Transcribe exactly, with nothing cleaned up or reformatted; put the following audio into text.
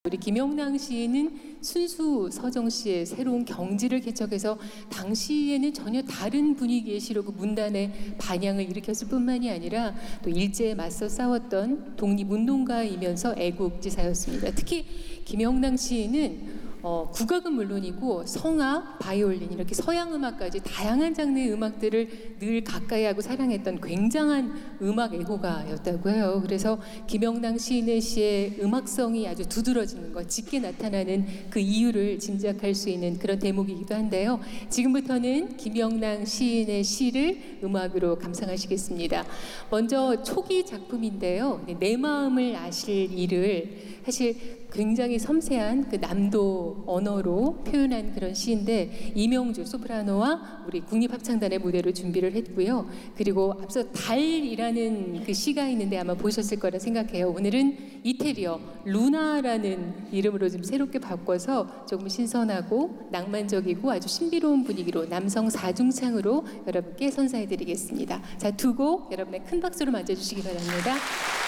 우리 김영랑 시인은 순수 서정 씨의 새로운 경지를 개척해서 당시에는 전혀 다른 분위기의 시로 그 문단의 반향을 일으켰을 뿐만이 아니라 또 일제에 맞서 싸웠던 독립운동가이면서 애국지사였습니다. 특히 김영랑 시인은 어, 국악은 물론이고 성악, 바이올린 이렇게 서양 음악까지 다양한 장르의 음악들을 늘 가까이 하고 사랑했던 굉장한 음악 애호가였다고 해요. 그래서 김영랑 시인의 시의 음악성이 아주 두드러지는 것, 짙게 나타나는 그 이유를 짐작할 수 있는 그런 대목이기도 한데요. 지금부터는 김영랑 시인의 시를 음악으로 감상하시겠습니다. 먼저 초기 작품인데요. 내 마음을 아실 이를 사실 굉장히 섬세한 그 남도 언어로 표현한 그런 시인데 이명주 소프라노와 우리 국립합창단의 무대로 준비를 했고요. 그리고 앞서 달이라는 그 시가 있는데 아마 보셨을 거라 생각해요. 오늘은 이태리어 루나라는 이름으로 좀 새롭게 바꿔서 조금 신선하고 낭만적이고 아주 신비로운 분위기로 남성 사중창으로 여러분께 선사해드리겠습니다. 자, 두 곡 여러분의 큰 박수로 맞아주시기 바랍니다.